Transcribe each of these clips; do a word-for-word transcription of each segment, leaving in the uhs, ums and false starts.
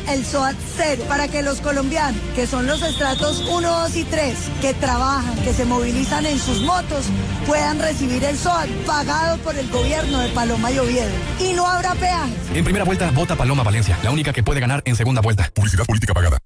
el SOAT cero, para que los colombianos, que son los estratos uno, dos y tres, que trabajan, que se movilizan en sus motos, puedan recibir el SOAT pagado por el gobierno de Paloma y Oviedo. Y no habrá peajes. En primera vuelta, vota Paloma Valencia, la única que puede ganar en segunda vuelta. Publicidad política pagada.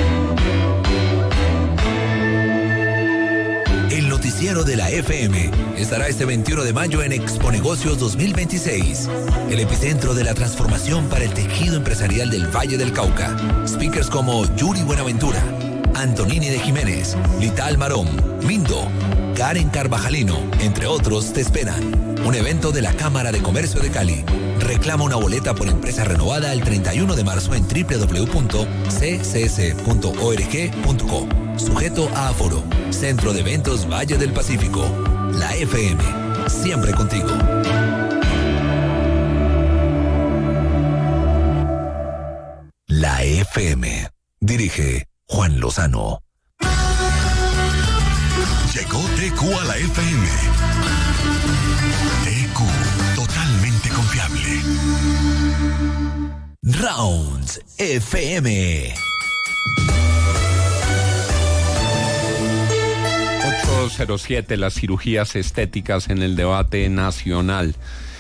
El noticiero de la F M estará este veintiuno de mayo en Exponegocios dos mil veintiséis, el epicentro de la transformación para el tejido empresarial del Valle del Cauca. Speakers como Yuri Buenaventura, Antonini de Jiménez, Lital Marón, Mindo, Karen Carvajalino, entre otros, te esperan. Un evento de la Cámara de Comercio de Cali. Reclama una boleta por empresa renovada el treinta y uno de marzo en doble u doble u doble u punto c c s punto org punto co. Sujeto a aforo. Centro de Eventos Valle del Pacífico. La F M. Siempre contigo. La F M. Dirige Juan Lozano. Llegó T Q a la F M. T Q, totalmente confiable. Rounds F M. ocho cero siete, las cirugías estéticas en el debate nacional.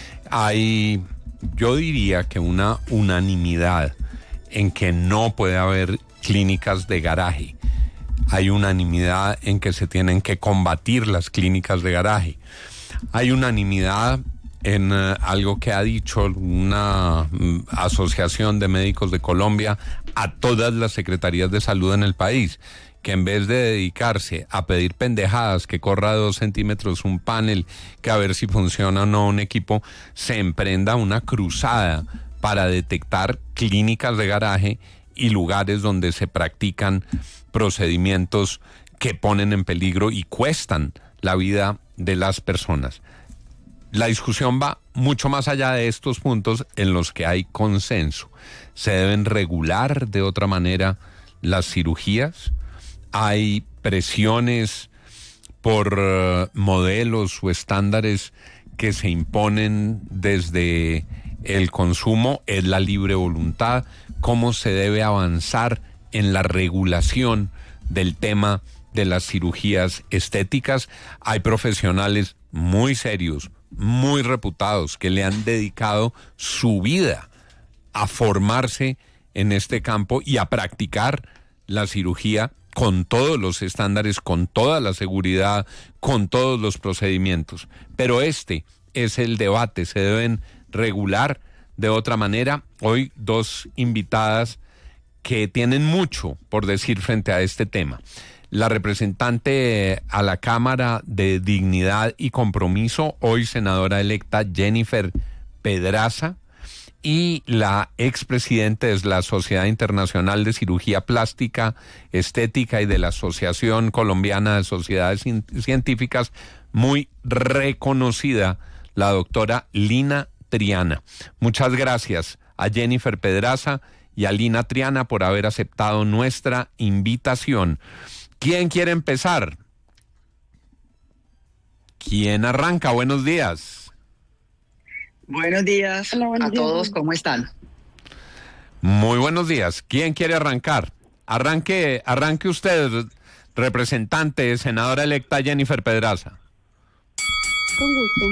Hay, yo diría que una unanimidad en que no puede haber clínicas de garaje. Hay unanimidad en que se tienen que combatir las clínicas de garaje. Hay unanimidad en uh, algo que ha dicho una um, asociación de médicos de Colombia a todas las secretarías de salud en el país, que en vez de dedicarse a pedir pendejadas, que corra dos centímetros un panel, que a ver si funciona o no un equipo, se emprenda una cruzada para detectar clínicas de garaje y lugares donde se practican procedimientos que ponen en peligro y cuestan la vida de las personas. La discusión va mucho más allá de estos puntos en los que hay consenso. Se deben regular de otra manera las cirugías. Hay presiones por uh, modelos o estándares que se imponen desde el consumo. Es la libre voluntad. Cómo se debe avanzar en la regulación del tema de las cirugías estéticas. Hay profesionales muy serios, muy reputados, que le han dedicado su vida a formarse en este campo y a practicar la cirugía con todos los estándares, con toda la seguridad, con todos los procedimientos. Pero este es el debate, se deben regular de otra manera. Hoy dos invitadas que tienen mucho por decir frente a este tema. La representante a la Cámara de Dignidad y Compromiso, hoy senadora electa Jennifer Pedraza, y la expresidente de la Sociedad Internacional de Cirugía Plástica, Estética y de la Asociación Colombiana de Sociedades Científicas, muy reconocida, la doctora Lina Triana. Muchas gracias a Jennifer Pedraza y a Lina Triana por haber aceptado nuestra invitación. ¿Quién quiere empezar? ¿Quién arranca? Buenos días. Buenos días Hola, buenos a días. Todos, ¿cómo están? Muy buenos días. ¿Quién quiere arrancar? Arranque, arranque usted, representante, senadora electa Jennifer Pedraza. Con gusto.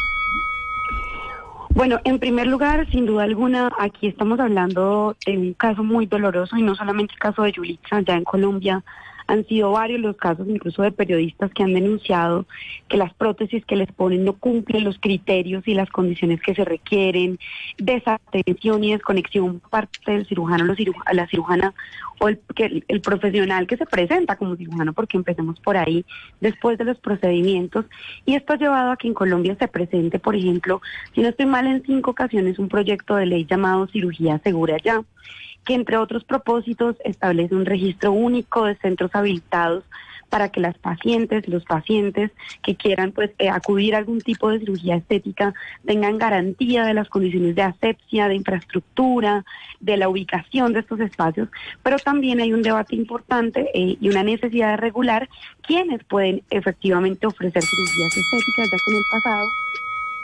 Bueno, en primer lugar, sin duda alguna, aquí estamos hablando de un caso muy doloroso, y no solamente el caso de Yulitza. Ya en Colombia han sido varios los casos, incluso de periodistas que han denunciado que las prótesis que les ponen no cumplen los criterios y las condiciones que se requieren, desatención y desconexión por parte del cirujano, los ciruj- la cirujana o el, que el, el profesional que se presenta como cirujano, porque empecemos por ahí, después de los procedimientos. Y esto ha llevado a que en Colombia se presente, por ejemplo, si no estoy mal, en cinco ocasiones un proyecto de ley llamado Cirugía Segura Ya, que entre otros propósitos establece un registro único de centros habilitados para que las pacientes, los pacientes que quieran pues eh, acudir a algún tipo de cirugía estética tengan garantía de las condiciones de asepsia, de infraestructura, de la ubicación de estos espacios. Pero también hay un debate importante eh, y una necesidad de regular quiénes pueden efectivamente ofrecer cirugías estéticas, ya que en el pasado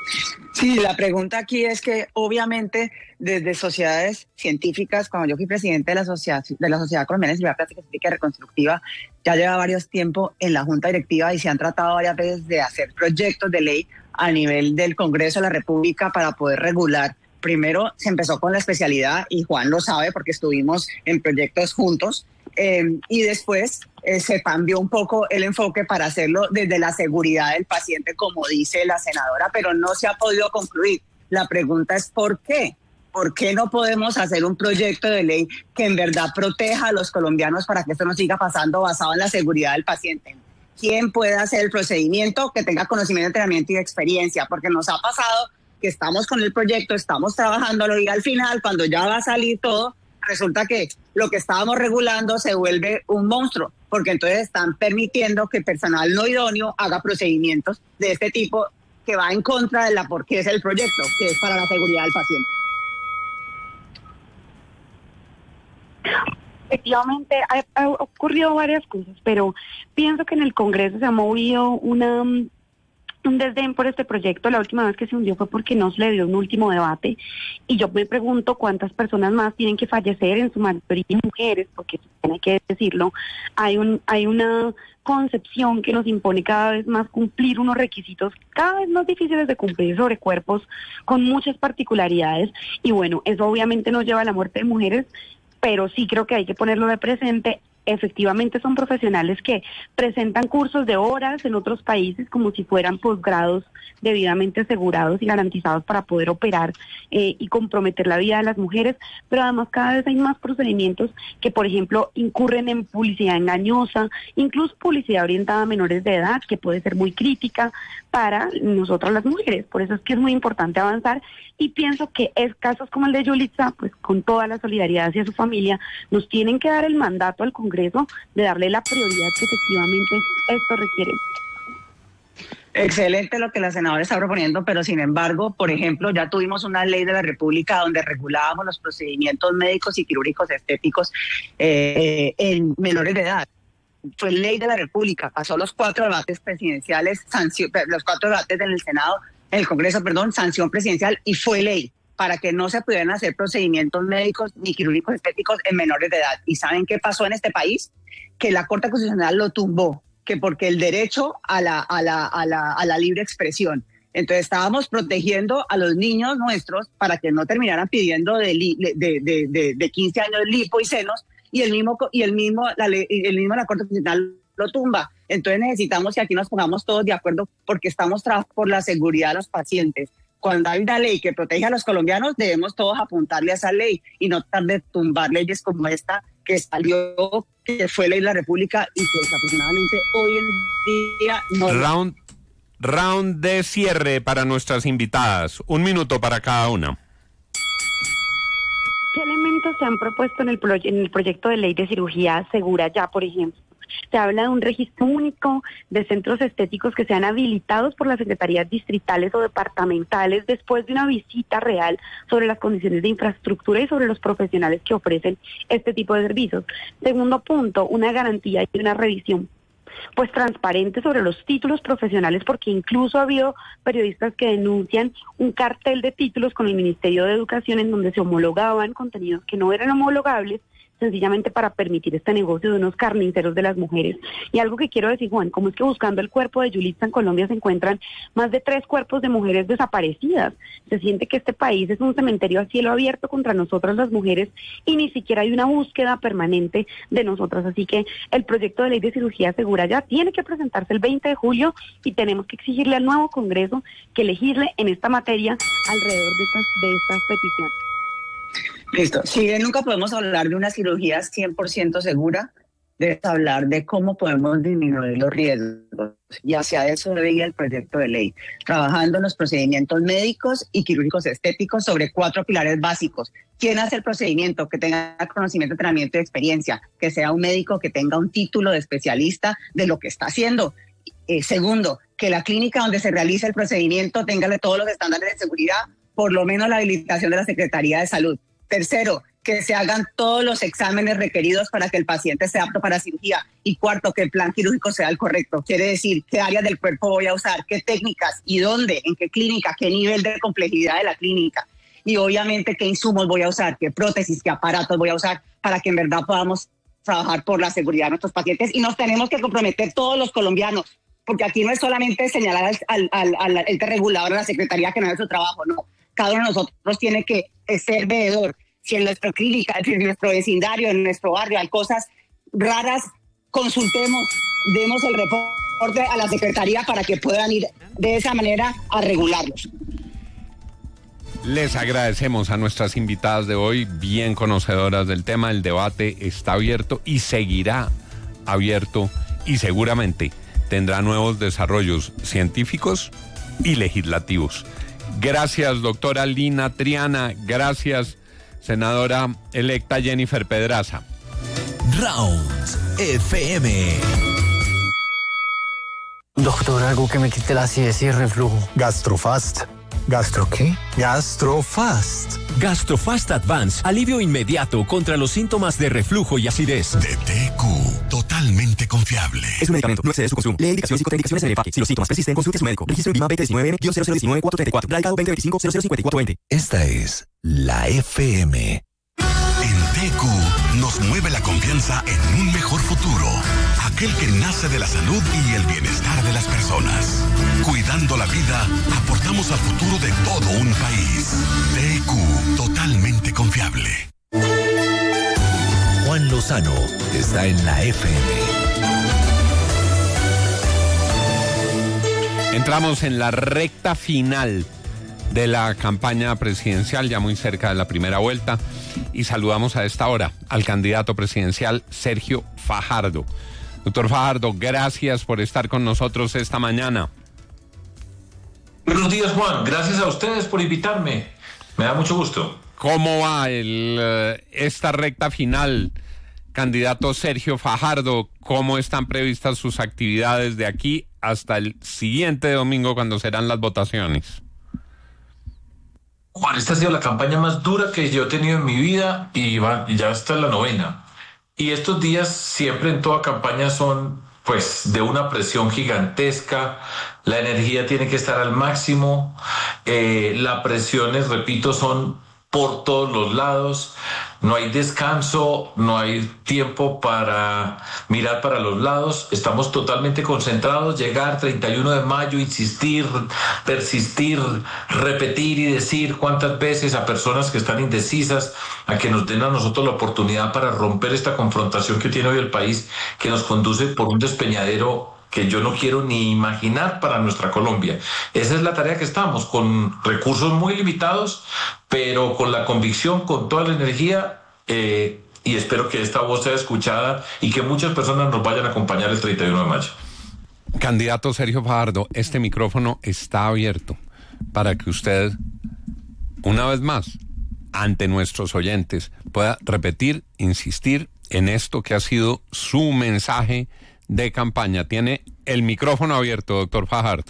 Sí, la pregunta aquí es que obviamente desde sociedades científicas, cuando yo fui presidente de la Sociedad, de la Sociedad Colombiana de Cirugía Plástica Estética y Reconstructiva, ya lleva varios tiempo en la Junta Directiva y se han tratado varias veces de hacer proyectos de ley a nivel del Congreso de la República para poder regular. Primero se empezó con la especialidad y Juan lo sabe porque estuvimos en proyectos juntos. Eh, y después eh, se cambió un poco el enfoque para hacerlo desde la seguridad del paciente, como dice la senadora, pero no se ha podido concluir. La pregunta es ¿por qué? ¿Por qué no podemos hacer un proyecto de ley que en verdad proteja a los colombianos para que esto no siga pasando basado en la seguridad del paciente? ¿Quién puede hacer el procedimiento que tenga conocimiento, entrenamiento y experiencia? Porque nos ha pasado que estamos con el proyecto, estamos trabajándolo y al final, cuando ya va a salir todo, resulta que lo que estábamos regulando se vuelve un monstruo, porque entonces están permitiendo que personal no idóneo haga procedimientos de este tipo que va en contra de la por qué es el proyecto, que es para la seguridad del paciente. Efectivamente, ha, ha ocurrido varias cosas, pero pienso que en el Congreso se ha movido una... un desdén por este proyecto. La última vez que se hundió fue porque no se le dio un último debate y yo me pregunto cuántas personas más tienen que fallecer, en su mayoría mujeres, porque tiene que decirlo, hay un hay una concepción que nos impone cada vez más cumplir unos requisitos cada vez más difíciles de cumplir sobre cuerpos con muchas particularidades y bueno, eso obviamente nos lleva a la muerte de mujeres, pero sí creo que hay que ponerlo de presente. Efectivamente son profesionales que presentan cursos de horas en otros países como si fueran posgrados debidamente asegurados y garantizados para poder operar eh, y comprometer la vida de las mujeres, pero además cada vez hay más procedimientos que, por ejemplo, incurren en publicidad engañosa, incluso publicidad orientada a menores de edad, que puede ser muy crítica para nosotras las mujeres. Por eso es que es muy importante avanzar y pienso que es casos como el de Yulitza, pues con toda la solidaridad hacia su familia, nos tienen que dar el mandato al Congreso de darle la prioridad que efectivamente esto requiere. Excelente lo que la senadora está proponiendo, pero sin embargo, por ejemplo, ya tuvimos una ley de la República donde regulábamos los procedimientos médicos y quirúrgicos estéticos eh, en menores de edad. Fue ley de la República, pasó los cuatro debates presidenciales, sanción, los cuatro debates en el Senado, en el Congreso, perdón, sanción presidencial y fue ley para que no se pudieran hacer procedimientos médicos ni quirúrgicos estéticos en menores de edad. ¿Y saben qué pasó en este país? Que la Corte Constitucional lo tumbó, que porque el derecho a la, a la, a la, a la libre expresión. Entonces estábamos protegiendo a los niños nuestros para que no terminaran pidiendo de, de, de, de, de quince años lipo y senos, y el mismo, y el mismo, la, el mismo la Corte Constitucional lo tumba. Entonces necesitamos que aquí nos pongamos todos de acuerdo porque estamos trabajando por la seguridad de los pacientes. Cuando hay una ley que protege a los colombianos, debemos todos apuntarle a esa ley y no tratar de tumbar leyes como esta que salió, que fue ley de la República y que desafortunadamente hoy en día no... Round, round de cierre para nuestras invitadas. Un minuto para cada una. ¿Qué elementos se han propuesto en el, pro- en el proyecto de ley de cirugía segura ya, por ejemplo? Se habla de un registro único de centros estéticos que sean habilitados por las secretarías distritales o departamentales después de una visita real sobre las condiciones de infraestructura y sobre los profesionales que ofrecen este tipo de servicios. Segundo punto, una garantía y una revisión pues transparente sobre los títulos profesionales, porque incluso ha habido periodistas que denuncian un cartel de títulos con el Ministerio de Educación en donde se homologaban contenidos que no eran homologables, sencillamente para permitir este negocio de unos carniceros de las mujeres. Y algo que quiero decir, Juan, como es que buscando el cuerpo de Yulitza en Colombia se encuentran más de tres cuerpos de mujeres desaparecidas. Se siente que este país es un cementerio a cielo abierto contra nosotras las mujeres y ni siquiera hay una búsqueda permanente de nosotras. Así que el proyecto de ley de cirugía segura ya tiene que presentarse el veinte de julio y tenemos que exigirle al nuevo Congreso que legisle en esta materia alrededor de estas, de estas peticiones. Listo. Si bien nunca podemos hablar de una cirugía cien por ciento segura, debes hablar de cómo podemos disminuir los riesgos. Y hacia eso debe ir el proyecto de ley, trabajando en los procedimientos médicos y quirúrgicos estéticos sobre cuatro pilares básicos. ¿Quién hace el procedimiento? Que tenga conocimiento, entrenamiento y experiencia, que sea un médico que tenga un título de especialista de lo que está haciendo. Eh, segundo, que la clínica donde se realice el procedimiento tenga todos los estándares de seguridad, por lo menos la habilitación de la Secretaría de Salud. Tercero, que se hagan todos los exámenes requeridos para que el paciente esté apto para cirugía. Y cuarto, que el plan quirúrgico sea el correcto. Quiere decir qué áreas del cuerpo voy a usar, qué técnicas y dónde, en qué clínica, qué nivel de complejidad de la clínica. Y obviamente qué insumos voy a usar, qué prótesis, qué aparatos voy a usar para que en verdad podamos trabajar por la seguridad de nuestros pacientes. Y nos tenemos que comprometer todos los colombianos, porque aquí no es solamente señalar al, al, al, al ente regulador, a la Secretaría que no hace su trabajo, no. Cada uno de nosotros tiene que ser veedor. Si en nuestra clínica, en nuestro vecindario, en nuestro barrio hay cosas raras, consultemos, demos el reporte a la Secretaría para que puedan ir de esa manera a regularlos. Les agradecemos a nuestras invitadas de hoy, bien conocedoras del tema. El debate está abierto y seguirá abierto y seguramente tendrá nuevos desarrollos científicos y legislativos. Gracias, doctora Lina Triana. Gracias, senadora electa Jennifer Pedraza. Rounds F M. Doctor, algo que me quite la acidez y el reflujo. Gastrofast. ¿Gastro qué? Gastrofast. Gastrofast Advance, alivio inmediato contra los síntomas de reflujo y acidez. De T Q, totalmente confiable. Es un medicamento, no excede su consumo. Lee indicaciones y contraindicaciones en el empaque. Si los síntomas persisten, consulte a su médico. Registro en BIMA veinte diecinueve cero cero uno nueve cuatro tres cuatro. Radicado veinte veinticinco cero cero cincuenta y cuatro veinte. Esta es la F M. En T Q nos mueve la confianza en un mejor futuro. Aquel que nace de la salud y el bienestar de las personas. Cuidando la vida, aportamos al futuro de todo un país. T Q, totalmente confiable. Juan Lozano está en la F M. Entramos en la recta final de la campaña presidencial, ya muy cerca de la primera vuelta, y saludamos a esta hora al candidato presidencial Sergio Fajardo. Doctor Fajardo, gracias por estar con nosotros esta mañana. Buenos días, Juan. Gracias a ustedes por invitarme. Me da mucho gusto. ¿Cómo va el, esta recta final, candidato Sergio Fajardo? ¿Cómo están previstas sus actividades de aquí hasta el siguiente domingo, cuando serán las votaciones? Juan, esta ha sido la campaña más dura que yo he tenido en mi vida y, va, y ya está en la novena. Y estos días siempre en toda campaña son pues de una presión gigantesca. La energía tiene que estar al máximo. Eh, las presiones, repito, son por todos los lados. No hay descanso, no hay tiempo para mirar para los lados. Estamos totalmente concentrados. Llegar treinta y uno de mayo, insistir, persistir, repetir y decir cuántas veces a personas que están indecisas, a que nos den a nosotros la oportunidad para romper esta confrontación que tiene hoy el país, que nos conduce por un despeñadero que yo no quiero ni imaginar para nuestra Colombia. Esa es la tarea que estamos, con recursos muy limitados, pero con la convicción, con toda la energía, eh, y espero que esta voz sea escuchada y que muchas personas nos vayan a acompañar el treinta y uno de mayo. Candidato Sergio Fajardo, este micrófono está abierto para que usted, una vez más, ante nuestros oyentes, pueda repetir, insistir en esto que ha sido su mensaje de campaña. Tiene el micrófono abierto, doctor Fajardo.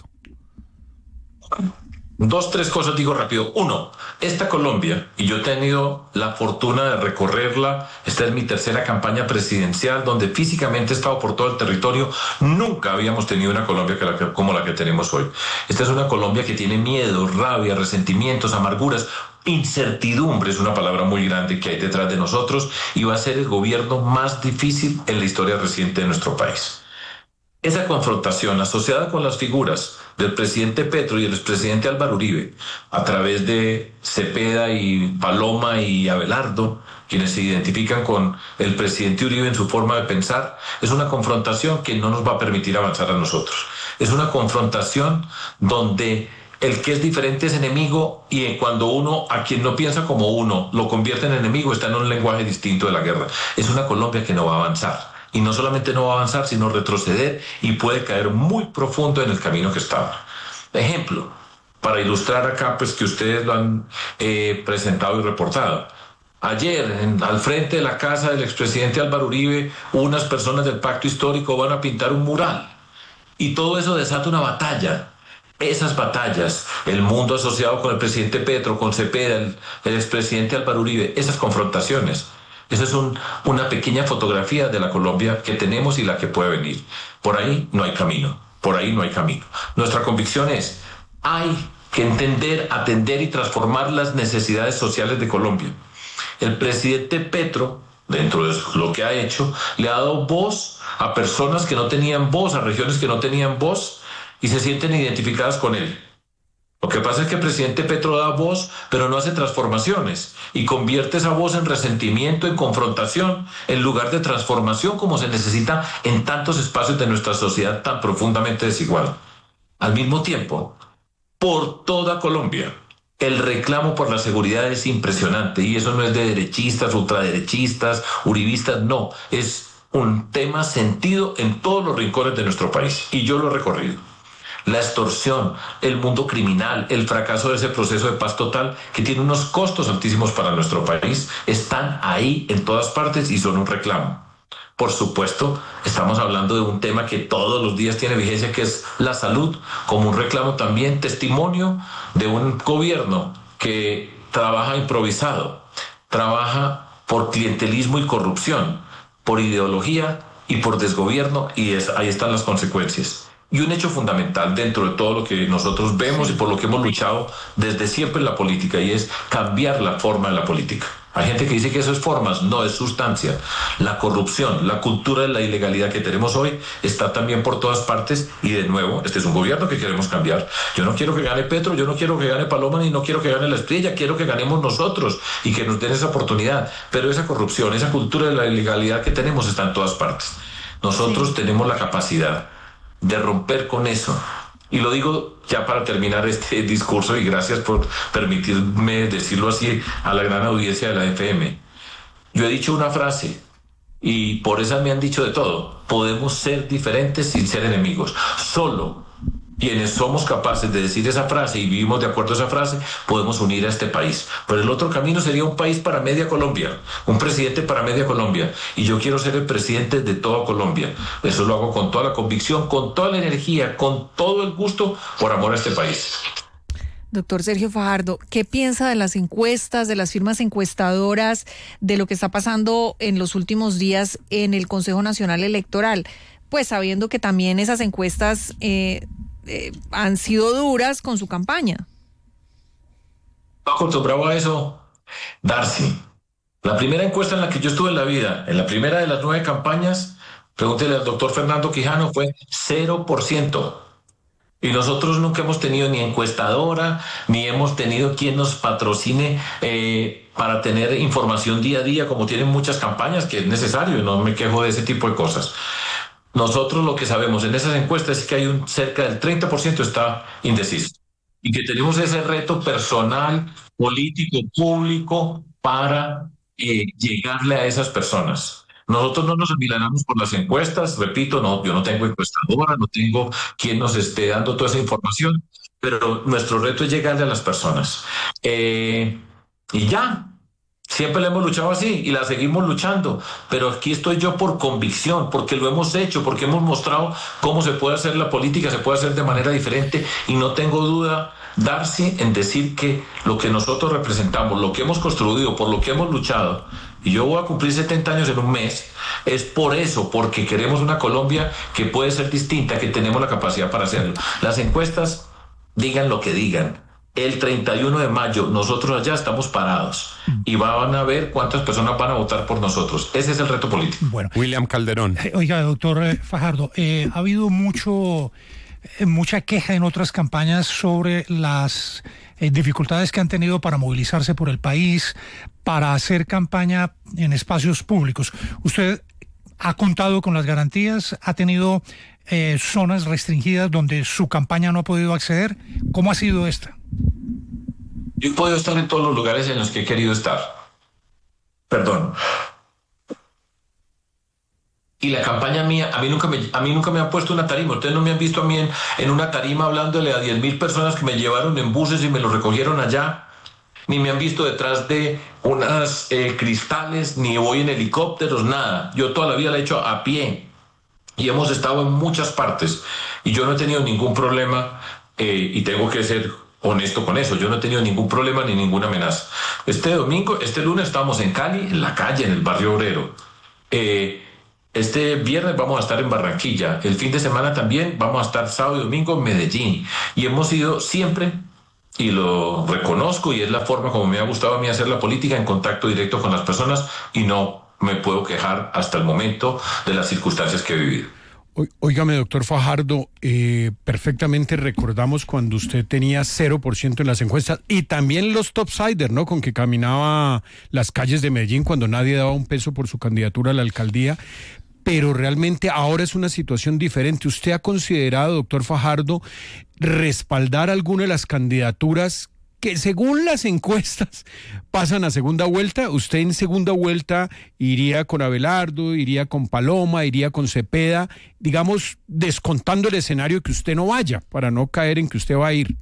Dos, tres cosas digo rápido. Uno, esta Colombia, y yo he tenido la fortuna de recorrerla, esta es mi tercera campaña presidencial, donde físicamente he estado por todo el territorio. Nunca habíamos tenido una Colombia que la que, como la que tenemos hoy. Esta es una Colombia que tiene miedo, rabia, resentimientos, amarguras. Incertidumbre es una palabra muy grande que hay detrás de nosotros, y va a ser el gobierno más difícil en la historia reciente de nuestro país. Esa confrontación asociada con las figuras del presidente Petro y el expresidente Álvaro Uribe, a través de Cepeda y Paloma y Abelardo, quienes se identifican con el presidente Uribe en su forma de pensar, es una confrontación que no nos va a permitir avanzar a nosotros. Es una confrontación donde el que es diferente es enemigo, y cuando uno, a quien no piensa como uno, lo convierte en enemigo, está en un lenguaje distinto de la guerra. Es una Colombia que no va a avanzar. Y no solamente no va a avanzar, sino retroceder, y puede caer muy profundo en el camino que estaba. Ejemplo, para ilustrar acá, pues que ustedes lo han eh, presentado y reportado. Ayer, en, al frente de la casa del expresidente Álvaro Uribe, unas personas del Pacto Histórico van a pintar un mural. Y todo eso desata una batalla Esas batallas, el mundo asociado con el presidente Petro, con Cepeda, el, el expresidente Álvaro Uribe, esas confrontaciones, esa es un, una pequeña fotografía de la Colombia que tenemos y la que puede venir. Por ahí no hay camino, por ahí no hay camino. Nuestra convicción es, hay que entender, atender y transformar las necesidades sociales de Colombia. El presidente Petro, dentro de lo que ha hecho, le ha dado voz a personas que no tenían voz, a regiones que no tenían voz, y se sienten identificadas con él. Lo que pasa es que el presidente Petro da voz, pero no hace transformaciones, y convierte esa voz en resentimiento, en confrontación, en lugar de transformación como se necesita en tantos espacios de nuestra sociedad tan profundamente desigual. Al mismo tiempo, por toda Colombia, el reclamo por la seguridad es impresionante, y eso no es de derechistas, ultraderechistas, uribistas, no, es un tema sentido en todos los rincones de nuestro país, y yo lo he recorrido. La extorsión, el mundo criminal, el fracaso de ese proceso de paz total que tiene unos costos altísimos para nuestro país, están ahí en todas partes y son un reclamo. Por supuesto, estamos hablando de un tema que todos los días tiene vigencia, que es la salud, como un reclamo también, testimonio de un gobierno que trabaja improvisado, trabaja por clientelismo y corrupción, por ideología y por desgobierno, y es, ahí están las consecuencias. Y un hecho fundamental dentro de todo lo que nosotros vemos y por lo que hemos luchado desde siempre en la política, y es cambiar la forma de la política. Hay gente que dice que eso es formas, no, es sustancia. La corrupción, la cultura de la ilegalidad que tenemos hoy está también por todas partes, y de nuevo, este es un gobierno que queremos cambiar. Yo no quiero que gane Petro, yo no quiero que gane Paloma, ni no quiero que gane La Estrella, quiero que ganemos nosotros y que nos den esa oportunidad. Pero esa corrupción, esa cultura de la ilegalidad que tenemos está en todas partes. Nosotros sí tenemos la capacidad de romper con eso. Y lo digo ya para terminar este discurso, y gracias por permitirme decirlo así a la gran audiencia de la F M. Yo he dicho una frase, y por esa me han dicho de todo: podemos ser diferentes sin ser enemigos. Solo quienes somos capaces de decir esa frase y vivimos de acuerdo a esa frase, podemos unir a este país. Pero el otro camino sería un país para media Colombia, un presidente para media Colombia. Y yo quiero ser el presidente de toda Colombia. Eso lo hago con toda la convicción, con toda la energía, con todo el gusto, por amor a este país. Doctor Sergio Fajardo, ¿qué piensa de las encuestas, de las firmas encuestadoras, de lo que está pasando en los últimos días en el Consejo Nacional Electoral? Pues sabiendo que también esas encuestas eh, eh, han sido duras con su campaña. ¿No acostumbrado a eso? Darcy, la primera encuesta en la que yo estuve en la vida, en la primera de las nueve campañas, pregúntele al doctor Fernando Quijano, fue cero por ciento. Y nosotros nunca hemos tenido ni encuestadora, ni hemos tenido quien nos patrocine eh, para tener información día a día, como tienen muchas campañas, que es necesario, y no me quejo de ese tipo de cosas. Nosotros lo que sabemos en esas encuestas es que hay un cerca del treinta por ciento está indeciso, y que tenemos ese reto personal, político, público, para eh, llegarle a esas personas. Nosotros no nos amilanamos por las encuestas, repito, no, yo no tengo encuestadora, no tengo quien nos esté dando toda esa información, pero nuestro reto es llegarle a las personas. Eh, y ya, siempre la hemos luchado así y la seguimos luchando, pero aquí estoy yo por convicción, porque lo hemos hecho, porque hemos mostrado cómo se puede hacer la política, se puede hacer de manera diferente, y no tengo duda, Darcy, en decir que lo que nosotros representamos, lo que hemos construido, por lo que hemos luchado, y yo voy a cumplir setenta años en un mes, es por eso, porque queremos una Colombia que puede ser distinta, que tenemos la capacidad para hacerlo. Las encuestas, digan lo que digan, el treinta y uno de mayo nosotros allá estamos parados y van a ver cuántas personas van a votar por nosotros. Ese es el reto político. Bueno, William Calderón. Eh, oiga, doctor eh, Fajardo, eh, ha habido mucho, eh, mucha queja en otras campañas sobre las eh, dificultades que han tenido para movilizarse por el país, para hacer campaña en espacios públicos. ¿Usted ha contado con las garantías? ¿Ha tenido eh, zonas restringidas donde su campaña no ha podido acceder? ¿Cómo ha sido esta? Yo he podido estar en todos los lugares en los que he querido estar. Perdón. Y la campaña mía, a mí nunca me, a mí nunca me han puesto una tarima. Ustedes no me han visto a mí en, en una tarima hablándole a diez mil personas que me llevaron en buses y me lo recogieron allá. Ni me han visto detrás de unas eh, cristales, ni voy en helicópteros, nada. Yo toda la vida la he hecho a pie. Y hemos estado en muchas partes. Y yo no he tenido ningún problema eh, y tengo que ser honesto con eso. Yo no he tenido ningún problema ni ninguna amenaza. Este domingo, este lunes estábamos en Cali, en la calle, en el barrio obrero. Eh, este viernes vamos a estar en Barranquilla. El fin de semana también vamos a estar sábado y domingo en Medellín. Y hemos ido siempre, y lo reconozco, y es la forma como me ha gustado a mí hacer la política, en contacto directo con las personas, y no me puedo quejar hasta el momento de las circunstancias que he vivido. Óigame, doctor Fajardo, eh, perfectamente recordamos cuando usted tenía cero por ciento en las encuestas y también los topsiders, ¿no? Con que caminaba las calles de Medellín cuando nadie daba un peso por su candidatura a la alcaldía. Pero realmente ahora es una situación diferente. ¿Usted ha considerado, doctor Fajardo, respaldar alguna de las candidaturas que según las encuestas pasan a segunda vuelta? ¿Usted en segunda vuelta iría con Abelardo, iría con Paloma, iría con Cepeda, digamos, descontando el escenario que usted no vaya, para no caer en que usted va a ir?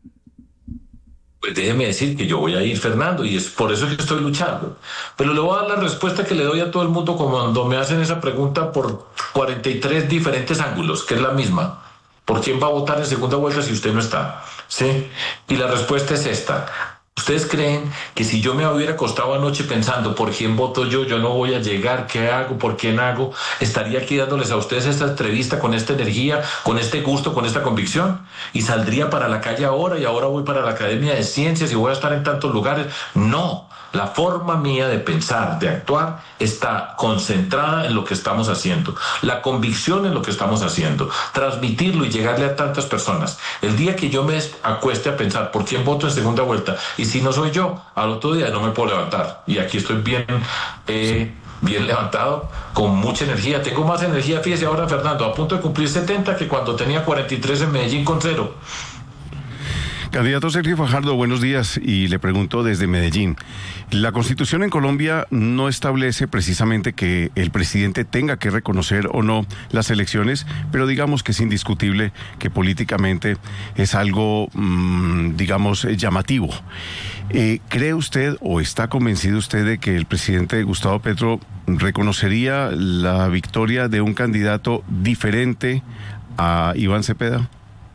Pues déjeme decir que yo voy a ir, Fernando, y es por eso que estoy luchando. Pero le voy a dar la respuesta que le doy a todo el mundo cuando me hacen esa pregunta por cuarenta y tres diferentes ángulos, que es la misma. ¿Por quién va a votar en segunda vuelta si usted no está? ¿Sí? Y la respuesta es esta. ¿Ustedes creen que si yo me hubiera acostado anoche pensando por quién voto yo, yo no voy a llegar, qué hago, por quién hago, estaría aquí dándoles a ustedes esta entrevista con esta energía, con este gusto, con esta convicción? ¿Y saldría para la calle ahora y ahora voy para la Academia de Ciencias y voy a estar en tantos lugares? No. La forma mía de pensar, de actuar, está concentrada en lo que estamos haciendo. La convicción en lo que estamos haciendo. Transmitirlo y llegarle a tantas personas. El día que yo me acueste a pensar por quién voto en segunda vuelta, y si no soy yo, al otro día no me puedo levantar. Y aquí estoy bien, eh, bien levantado, con mucha energía. Tengo más energía, fíjese ahora, Fernando, a punto de cumplir setenta que cuando tenía cuarenta y tres en Medellín con cero. Candidato Sergio Fajardo, buenos días, y le pregunto desde Medellín. La Constitución en Colombia no establece precisamente que el presidente tenga que reconocer o no las elecciones, pero digamos que es indiscutible que políticamente es algo, mmm, digamos, llamativo. Eh, ¿Cree usted o está convencido usted de que el presidente Gustavo Petro reconocería la victoria de un candidato diferente a Iván Cepeda?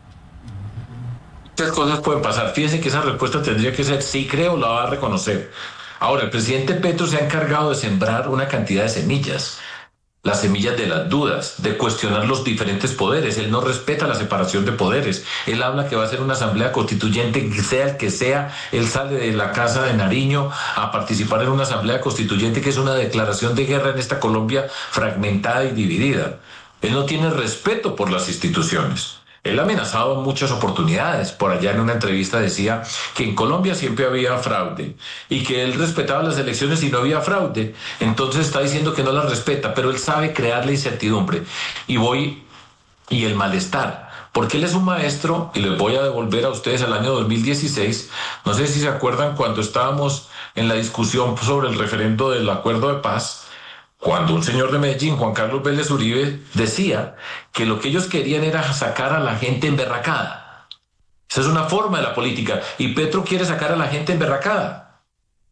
Muchas cosas pueden pasar. Fíjense que esa respuesta tendría que ser sí creo, la va a reconocer. Ahora, el presidente Petro se ha encargado de sembrar una cantidad de semillas. Las semillas de las dudas, de cuestionar los diferentes poderes. Él no respeta la separación de poderes. Él habla que va a ser una asamblea constituyente, sea el que sea. Él sale de la casa de Nariño a participar en una asamblea constituyente que es una declaración de guerra en esta Colombia fragmentada y dividida. Él no tiene respeto por las instituciones. Él ha amenazado en muchas oportunidades. Por allá en una entrevista decía que en Colombia siempre había fraude y que él respetaba las elecciones y no había fraude. Entonces está diciendo que no las respeta, pero él sabe crear la incertidumbre y voy y el malestar. Porque él es un maestro, y les voy a devolver a ustedes al año dos mil dieciséis. No sé si se acuerdan cuando estábamos en la discusión sobre el referendo del acuerdo de paz, cuando un señor de Medellín, Juan Carlos Vélez Uribe, decía que lo que ellos querían era sacar a la gente emberracada. Esa es una forma de la política, y Petro quiere sacar a la gente emberracada.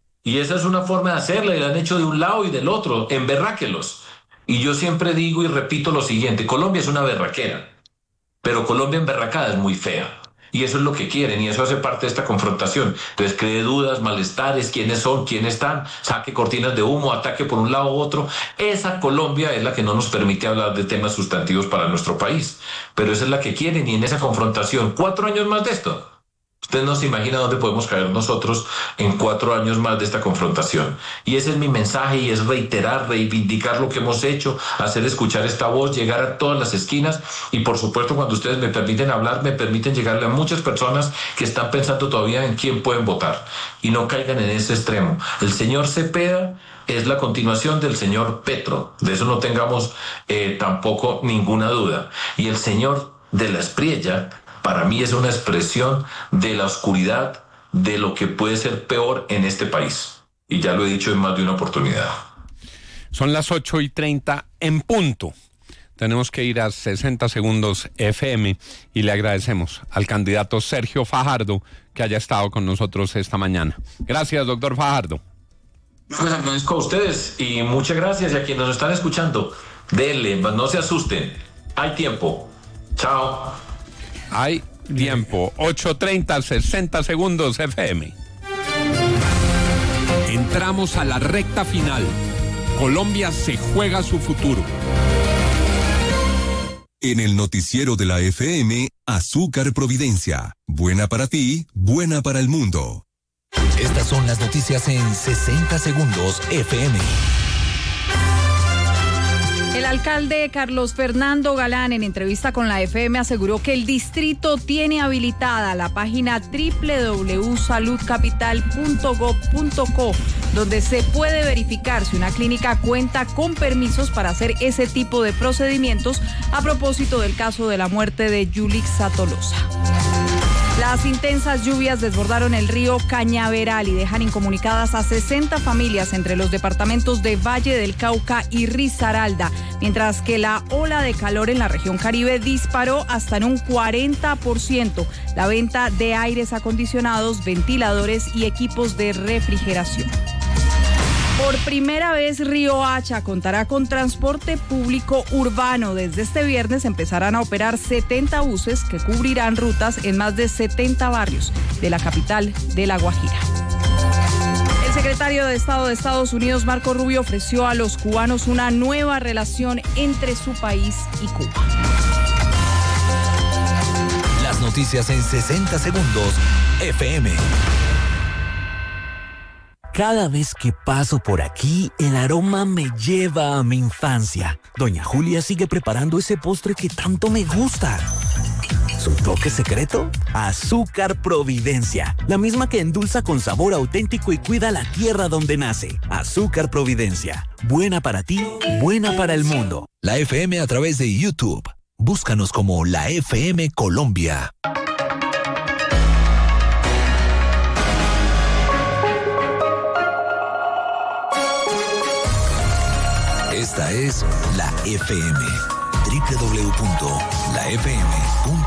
Y esa es una forma de hacerla, y la han hecho de un lado y del otro, emberráquelos. Y yo siempre digo y repito lo siguiente: Colombia es una berraquera, pero Colombia emberracada es muy fea. Y eso es lo que quieren, y eso hace parte de esta confrontación. Entonces cree dudas, malestares, quiénes son, quiénes están, saque cortinas de humo, ataque por un lado u otro. Esa Colombia es la que no nos permite hablar de temas sustantivos para nuestro país. Pero esa es la que quieren, y en esa confrontación, cuatro años más de esto. Usted no se imagina dónde podemos caer nosotros en cuatro años más de esta confrontación. Y ese es mi mensaje, y es reiterar, reivindicar lo que hemos hecho, hacer escuchar esta voz, llegar a todas las esquinas. Y por supuesto, cuando ustedes me permiten hablar, me permiten llegarle a muchas personas que están pensando todavía en quién pueden votar. Y no caigan en ese extremo. El señor Cepeda es la continuación del señor Petro. De eso no tengamos eh, tampoco ninguna duda. Y el señor de la Espriella, para mí, es una expresión de la oscuridad de lo que puede ser peor en este país. Y ya lo he dicho en más de una oportunidad. Son las ocho y treinta en punto. Tenemos que ir a sesenta segundos F M y le agradecemos al candidato Sergio Fajardo que haya estado con nosotros esta mañana. Gracias, doctor Fajardo. Pues agradezco a ustedes y muchas gracias, y a quienes nos están escuchando. Denle, no se asusten. Hay tiempo. Chao. Hay Tiempo, ocho treinta, sesenta segundos F M. Entramos a la recta final. Colombia se juega su futuro. En el noticiero de la F M, Azúcar Providencia. Buena para ti, buena para el mundo. Estas son las noticias en sesenta segundos F M. El alcalde Carlos Fernando Galán, en entrevista con la F M, aseguró que el distrito tiene habilitada la página doble u doble u doble u punto salud capital punto gob punto co, donde se puede verificar si una clínica cuenta con permisos para hacer ese tipo de procedimientos, a propósito del caso de la muerte de Yulixa Tolosa. Las intensas lluvias desbordaron el río Cañaveral y dejan incomunicadas a sesenta familias entre los departamentos de Valle del Cauca y Risaralda, mientras que la ola de calor en la región Caribe disparó hasta en un cuarenta por ciento la venta de aires acondicionados, ventiladores y equipos de refrigeración. Por primera vez, Río Hacha contará con transporte público urbano. Desde este viernes empezarán a operar setenta buses que cubrirán rutas en más de setenta barrios de la capital de La Guajira. El secretario de Estado de Estados Unidos, Marco Rubio, ofreció a los cubanos una nueva relación entre su país y Cuba. Las noticias en sesenta segundos F M. Cada vez que paso por aquí, el aroma me lleva a mi infancia. Doña Julia sigue preparando ese postre que tanto me gusta. ¿Su toque secreto? Azúcar Providencia, la misma que endulza con sabor auténtico y cuida la tierra donde nace. Azúcar Providencia, buena para ti, buena para el mundo. La F M a través de YouTube. Búscanos como la F M Colombia. Esta es la F M. doble u doble u doble u punto la f m punto